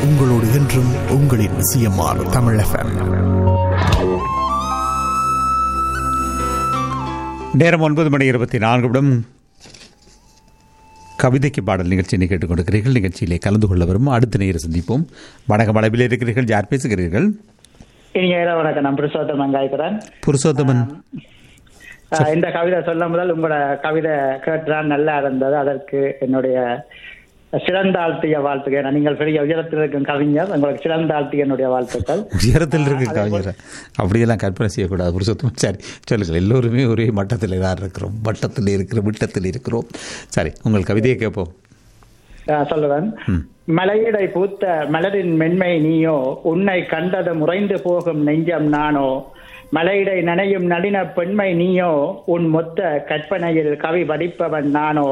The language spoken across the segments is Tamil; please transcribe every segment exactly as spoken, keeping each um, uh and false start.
உங்களோடு என்றும் உங்களின் சிஎம்ஆர் தமிழ் எஃப்எம். நேரம் ஒன்பது மணி இருபத்தி நான்கு நிமிடம். கவிதைக்கு பாடல் நிகழ்ச்சியை கேட்டுக் கொடுக்கிறீர்கள். நிகழ்ச்சியிலே கலந்து கொள்ள வரும் அடுத்த நேரம் சந்திப்போம். வணக்கம், அளவில் இருக்கிறீர்கள். யார் பேசுகிறீர்கள்? வணக்கம், நான் புருஷோத்தமன் காய்க்கிறேன். புருஷோத்தமன், இந்த கவிதை சொல்ல முதல் உங்களோட கவிதை கேட்டான் நல்லா இருந்தது. அதற்கு என்னுடைய சிறந்தாழ்த்திய வாழ்த்துக்கள். நீங்கள் பெரிய உயரத்தில் இருக்கும் கவிஞர், உங்களுக்கு சிறந்தாழ்த்திய என்னுடைய வாழ்த்துக்கள். உயரத்தில் இருக்க கவிஞர் அப்படியெல்லாம் கற்பனை செய்யக்கூடாது புருஷோத்தமன். சரி, சொல்லுங்கள். எல்லோருமே ஒரே மட்டத்தில் தான் இருக்கிறோம், வட்டத்தில் இருக்கிற விட்டத்தில் இருக்கிறோம். சரி, உங்கள் கவிதையை கேட்போம். சொல்லுவேன். மலையிடை பூத்த மலரின் மென்மை நீயோ, உன்னை கண்டது முறைந்து போகும் நெஞ்சம் நானோ. மலையிடை நனையும் நளின பெண்மை நீயோ, உன் மொத்த கற்பனையில் கவி படிப்பவன் நானோ.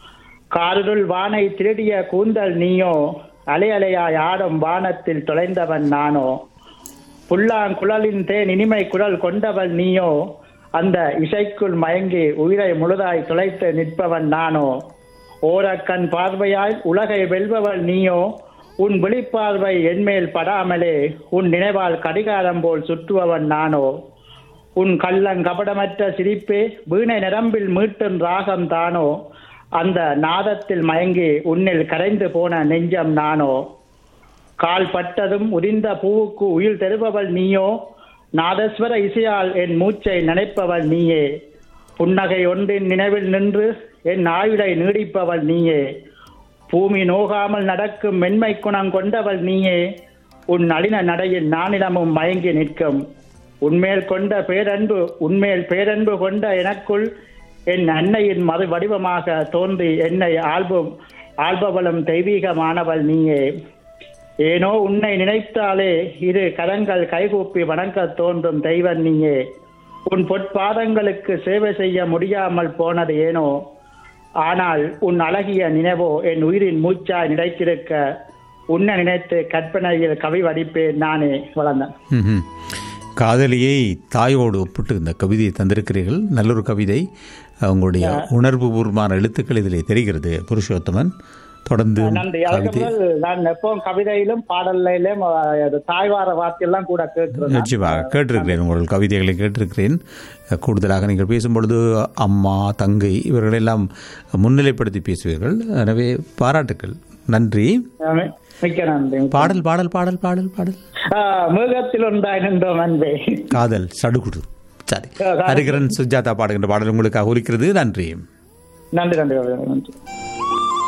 காருள் வானை திருடிய கூந்தல் நீயோ, அலை அலையாய் ஆடும் வானத்தில் தொலைந்தவன் நானோ. புல்லாங்குழலின் தேன் இனிமை குரல் கொண்டவள் நீயோ, அந்த இசைக்குள் மயங்கி உயிரை முழுதாய் தொலைத்து நிற்பவன் நானோ. ஓரக்கண் பார்வையாய் உலகை வெல்பவள் நீயோ, உன் விழிப்பார்வை என்மேல் படாமலே உன் நினைவால் கடிகாரம் போல் சுற்றுபவன் நானோ. உன் கள்ளங்கபடமற்ற சிரிப்பே வீணை நரம்பில் மீட்டும் ராகம் தானோ, அந்த நாதத்தில் மயங்கி உன்னில் கரைந்து போன நெஞ்சம் நானோ. கால் பட்டதும் உதிர்ந்த பூவுக்கு உயிர் தருபவள் நீயோ, நாதஸ்வர இசையால் என் மூச்சை நினைப்பவள் நீயே. புன்னகை ஒன்றின் நினைவில் நின்று என் ஆயுளை நீடிப்பவள் நீயே. பூமி நோகாமல் நடக்கும் மென்மை குணம் கொண்டவள் நீயே, உன் நளின நடையில் நானிடமும் மயங்கி நிற்கும். உன்மேல் கொண்ட பேரன்பு உன்மேல் பேரன்பு கொண்ட எனக்குள் என் அன்னையின் மது வடிவமாக தோன்றி என்னை ஆள்பும் ஆள்பவளும் தெய்வீகமானவள் நீயே. ஏனோ உன்னை நினைத்தாலே இரு கரங்கள் கைகூப்பி வணங்க தோன்றும் தெய்வம் நீயே. உன் பொற்பாதங்களுக்கு சேவை செய்ய முடியாமல் போனது ஏனோ, ஆனால் உன் அழகிய நினைவோ என் உயிரின் மூச்சாய் நினைத்திருக்க உன்னை நினைத்து கற்பனையில் கவி வடிப்பேன் நானே வளர்ந்தேன். காதலியை தாயோடு ஒப்பிட்டு இந்த கவிதையை தந்திருக்கிறீர்கள். நல்லொரு கவிதை. உங்களுடைய உணர்வு பூர்வமான எழுத்துக்கள் இதிலே தெரிகிறது புருஷோத்தமன். தொடர்ந்து நான் எப்பவும் கவிதையிலும் பாடலிலும் தாய்வார வார்த்தையெல்லாம் கூட கேட்டிருக்கேன். நிச்சயமாக கேட்டிருக்கிறேன், உங்கள் கவிதைகளை கேட்டிருக்கிறேன். கூடுதலாக நீங்கள் பேசும்பொழுது அம்மா, தங்கை இவர்களெல்லாம் முன்னிலைப்படுத்தி பேசுவீர்கள். எனவே பாராட்டுக்கள், நன்றி. மிக்க நன்றி. பாடல் பாடல் பாடல் பாடல் பாடல் மிருகத்தில் உண்டாய் நின்றோம் அன்பே, காதல் சடுகுடு. சரி, ஹரிகரன் சுஜாதா பாடுகின்ற பாடல் உங்களுக்காக ஒலிக்கிறது. நன்றி நன்றி நன்றி நன்றி.